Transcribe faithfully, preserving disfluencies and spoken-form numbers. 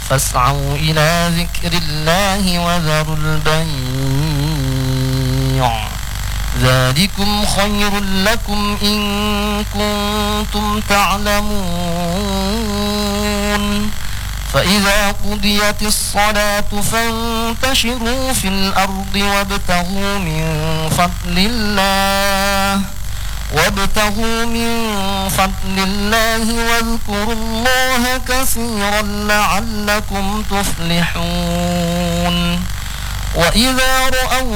فاسعوا إلى ذكر الله وذروا البيع ذلكم خير لكم إن كنتم تعلمون فإذا قضيت الصلاة فانتشروا في الأرض وابتغوا من فضل الله وابتغوا من فضل الله واذكروا الله كثيرا لعلكم تفلحون وإذا رأوا